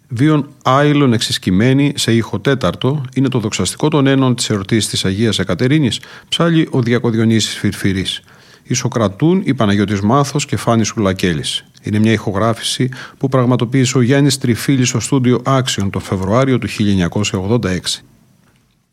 Βίον άειλον εξισκημένη σε ήχο τέταρτο είναι το δοξαστικό των ένων της εορτής της Αγίας Εκατερίνης, ψάλλει ο Διακοδιονύσης Φιρφυρής. Ισοκρατούν η Παναγιώτης Μάθος και Φάνης Σουλακέλης. Είναι μια ηχογράφηση που πραγματοποίησε ο Γιάννης Τριφίλης στο στούντιο Άξιον το Φεβρουάριο του 1986.